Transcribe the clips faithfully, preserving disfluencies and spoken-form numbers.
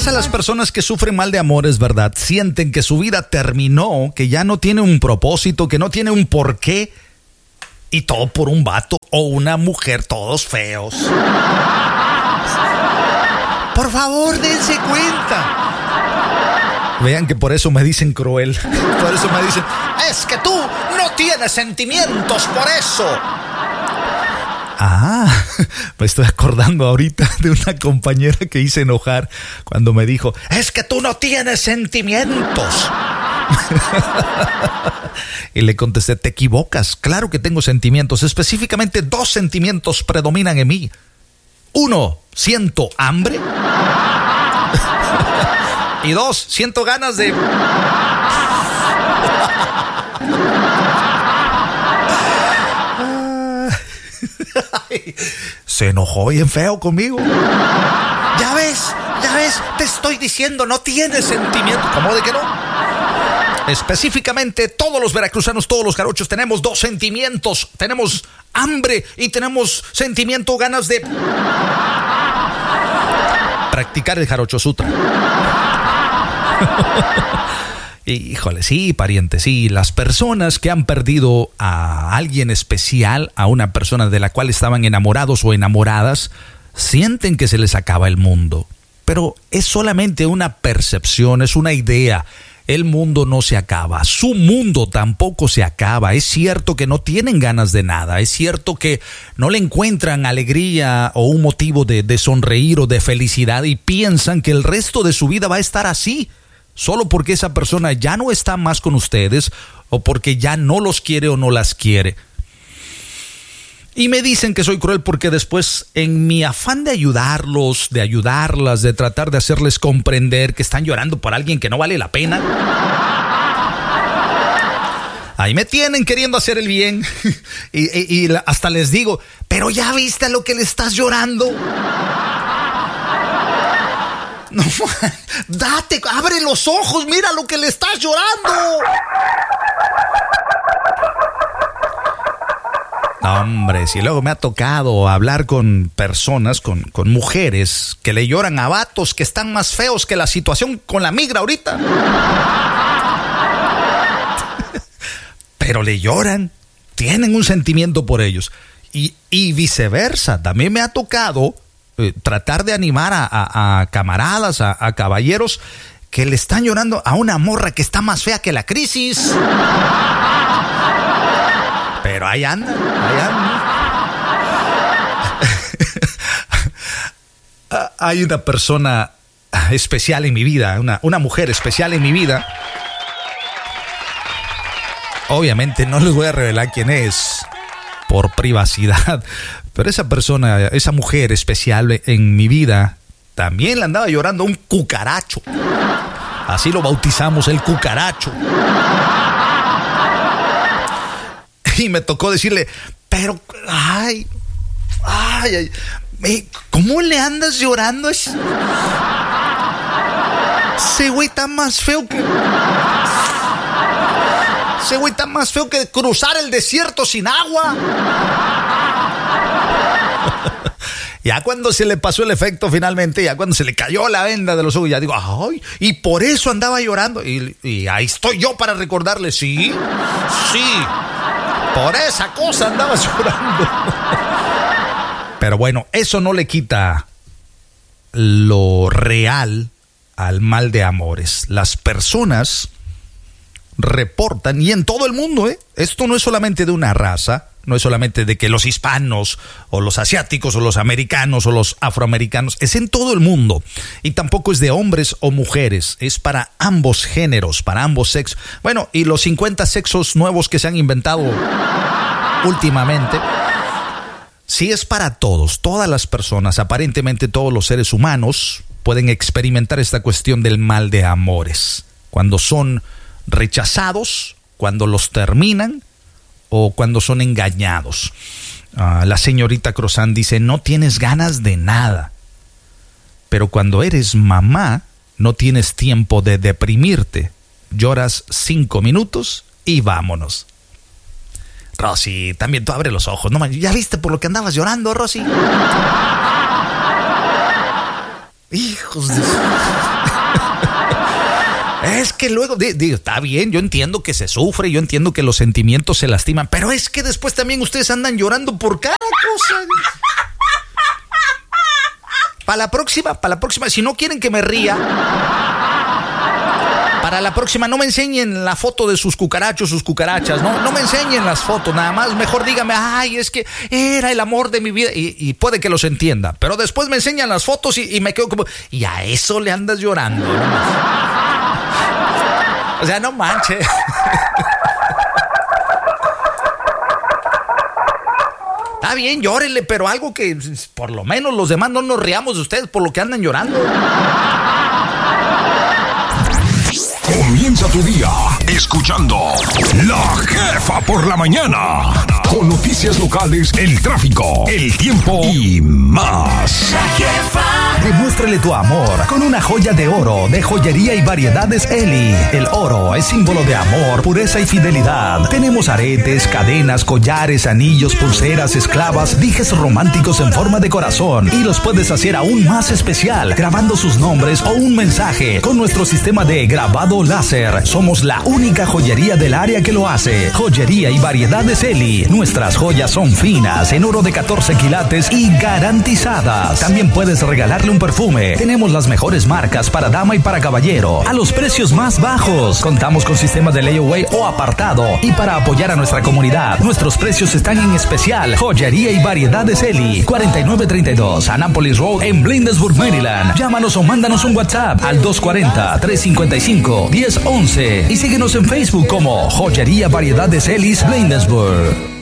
pasa a las personas que sufren mal de amores, ¿verdad? Sienten que su vida terminó, que ya no tiene un propósito, que no tiene un porqué. Y todo por un vato o una mujer, todos feos. Por favor, dense cuenta. Vean que por eso me dicen cruel. Por eso me dicen, es que tú no tienes sentimientos, por eso. Ah, me estoy acordando ahorita de una compañera que hice enojar cuando me dijo, es que tú no tienes sentimientos. Y le contesté, te equivocas, claro que tengo sentimientos, específicamente dos sentimientos predominan en mí. Uno, siento hambre. Y dos, siento ganas de... Se enojó bien feo conmigo. Ya ves, ya ves, te estoy diciendo, no tienes sentimiento. ¿Cómo de que no? Específicamente, todos los veracruzanos, todos los jarochos, tenemos dos sentimientos. Tenemos hambre y tenemos sentimiento, ganas de practicar el Jarocho Sutra. Híjole, sí, pariente, sí. Las personas que han perdido a alguien especial, a una persona de la cual estaban enamorados o enamoradas, sienten que se les acaba el mundo. Pero es solamente una percepción, es una idea. El mundo no se acaba, su mundo tampoco se acaba. Es cierto que no tienen ganas de nada, es cierto que no le encuentran alegría o un motivo de, de sonreír o de felicidad y piensan que el resto de su vida va a estar así, solo porque esa persona ya no está más con ustedes o porque ya no los quiere o no las quiere. Y me dicen que soy cruel porque después, en mi afán de ayudarlos, de ayudarlas, de tratar de hacerles comprender que están llorando por alguien que no vale la pena, ahí me tienen queriendo hacer el bien. y, y, y hasta les digo, pero ya viste lo que le estás llorando. No, date, abre los ojos, mira lo que le estás llorando. Hombre, si luego me ha tocado hablar con personas, con, con mujeres que le lloran a vatos que están más feos que la situación con la migra ahorita. Pero le lloran, tienen un sentimiento por ellos. Y, y viceversa, también me ha tocado eh, tratar de animar a, a, a camaradas, a, a caballeros que le están llorando a una morra que está más fea que la crisis. Pero ahí anda, ahí anda. Hay una persona especial en mi vida, una, una mujer especial en mi vida. Obviamente no les voy a revelar quién es, por privacidad. Pero esa persona, esa mujer especial en mi vida, también le andaba llorando a un cucaracho. Así lo bautizamos, el cucaracho. Y me tocó decirle, pero, ay, ay, ay, ¿cómo le andas llorando? Ese güey está más feo que... Ese güey está más feo que cruzar el desierto sin agua. Ya cuando se le pasó el efecto finalmente, ya cuando se le cayó la venda de los ojos, ya digo, ay, y por eso andaba llorando. Y, y ahí estoy yo para recordarle, sí, sí. Por esa cosa andaba llorando. Pero bueno, eso no le quita lo real al mal de amores. Las personas reportan, y en todo el mundo, ¿eh? Esto no es solamente de una raza, no es solamente de que los hispanos, o los asiáticos, o los americanos, o los afroamericanos, es en todo el mundo. Y tampoco es de hombres o mujeres, es para ambos géneros, para ambos sexos. Bueno, y los cincuenta sexos nuevos que se han inventado últimamente, sí es para todos, todas las personas, aparentemente todos los seres humanos pueden experimentar esta cuestión del mal de amores. Cuando son rechazados, cuando los terminan o cuando son engañados. Uh, la señorita Crozán dice, no tienes ganas de nada, pero cuando eres mamá no tienes tiempo de deprimirte, lloras cinco minutos y vámonos. Rosy, también tú abre los ojos, no, ¿ya viste por lo que andabas llorando, Rosy? Hijos de... Es que luego, digo, está bien, yo entiendo que se sufre, yo entiendo que los sentimientos se lastiman, pero es que después también ustedes andan llorando por cada cosa. Para la próxima, para la próxima, si no quieren que me ría, para la próxima no me enseñen la foto de sus cucarachos, sus cucarachas, no, no me enseñen las fotos, nada más, mejor dígame, ay, es que era el amor de mi vida, y, y puede que los entienda, pero después me enseñan las fotos y, y me quedo como, y a eso le andas llorando, ¿no? O sea, no manches. Está bien, llórenle, pero algo que por lo menos los demás no nos riamos de ustedes por lo que andan llorando. Comienza tu día escuchando La Jefa por la mañana. Con noticias locales, el tráfico, el tiempo y más. La Jefa. Demuéstrale tu amor con una joya de oro de Joyería y Variedades Eli. El oro es símbolo de amor, pureza y fidelidad. Tenemos aretes, cadenas, collares, anillos, pulseras, esclavas, dijes románticos en forma de corazón. Y los puedes hacer aún más especial, grabando sus nombres o un mensaje con nuestro sistema de grabado láser. Somos la única joyería del área que lo hace. Joyería y Variedades Eli. Nuestras joyas son finas, en oro de catorce quilates y garantizadas. También puedes regalarle un perfume. Tenemos las mejores marcas para dama y para caballero a los precios más bajos. Contamos con sistema de layaway o apartado. Y para apoyar a nuestra comunidad, nuestros precios están en especial. Joyería y Variedades Eli, cuarenta y nueve treinta y dos Annapolis Road en Bladensburg, Maryland. Llámanos o mándanos un WhatsApp al dos cuatro cero, tres cinco cinco, uno cero uno uno y síguenos en Facebook como Joyería Variedades Eli Bladensburg.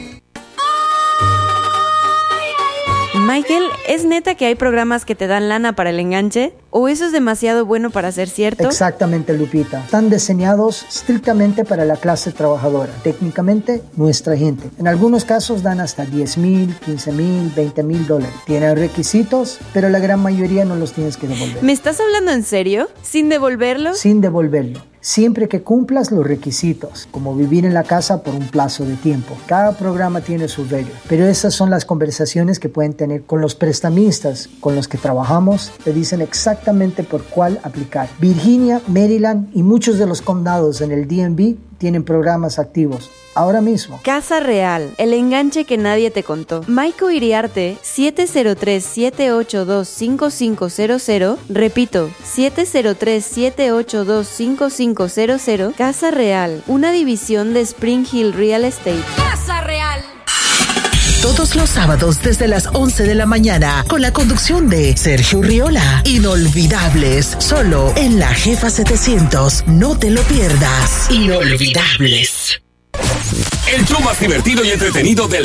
Michael, ¿es neta que hay programas que te dan lana para el enganche? ¿O eso es demasiado bueno para ser cierto? Exactamente, Lupita. Están diseñados estrictamente para la clase trabajadora. Técnicamente, nuestra gente. En algunos casos dan hasta diez mil, quince mil, veinte mil dólares. Tienen requisitos, pero la gran mayoría no los tienes que devolver. ¿Me estás hablando en serio? ¿Sin devolverlo? Sin devolverlo. Siempre que cumplas los requisitos, como vivir en la casa por un plazo de tiempo. Cada programa tiene sus reglas, pero esas son las conversaciones que pueden tener con los prestamistas con los que trabajamos. Te dicen exactamente por cuál aplicar. Virginia, Maryland y muchos de los condados en el D M V tienen programas activos ahora mismo. Casa Real, el enganche que nadie te contó. Maiko Iriarte, siete cero tres, siete ocho dos, cinco cinco cero cero. Repito, siete cero tres, siete ocho dos, cinco cinco cero cero. Casa Real, una división de Spring Hill Real Estate. Casa Real. Todos los sábados desde las once de la mañana con la conducción de Sergio Riola. Inolvidables, solo en La Jefa setecientos. No te lo pierdas. Inolvidables. El show más divertido y entretenido del